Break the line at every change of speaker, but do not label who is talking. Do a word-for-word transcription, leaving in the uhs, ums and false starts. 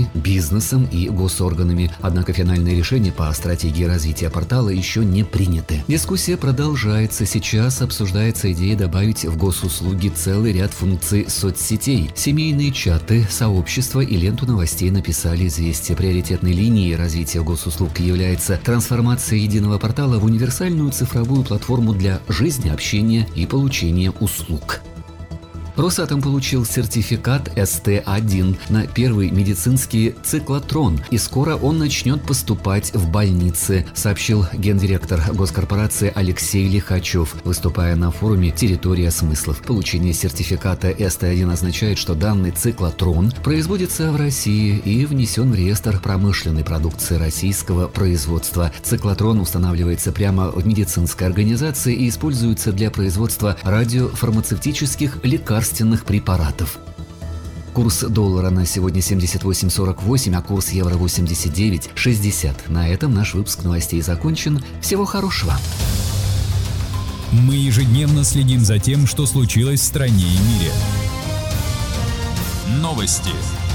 СМИ, бизнесом и госорганами. Однако финальные решения по стратегии развития портала еще не приняты. Дискуссия продолжается. Сейчас обсуждается идея добавить в госуслуги целый ряд функций соцсетей. Семейные чаты, сообщества и ленту новостей написали «Известия». Приоритетной линией развития госуслуг является трансформация единого портала в универсальную цифровую платформу для жизни, общения и получения услуг. Росатом получил сертификат эс тэ один на первый медицинский циклотрон, и скоро он начнет поступать в больницы, сообщил гендиректор госкорпорации Алексей Лихачев, выступая на форуме «Территория смыслов». Получение сертификата эс тэ один означает, что данный циклотрон производится в России и внесен в реестр промышленной продукции российского производства. Циклотрон устанавливается прямо в медицинской организации и используется для производства радиофармацевтических лекарств препаратов. Курс доллара на сегодня семьдесят восемь сорок восемь, а курс евро восемьдесят девять шестьдесят. На этом наш выпуск новостей закончен. Всего хорошего.
Мы ежедневно следим за тем, что случилось в стране и мире. Новости.